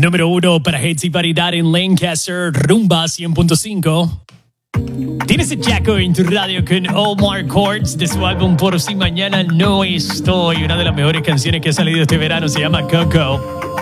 Número 1 para hits y variedad en Lancaster, Rumba 100.5. Tienes el Jaco en tu radio con Omar Courtz de su álbum Por Si Mañana No Estoy. Una de las mejores canciones que ha salido este verano se llama Coco.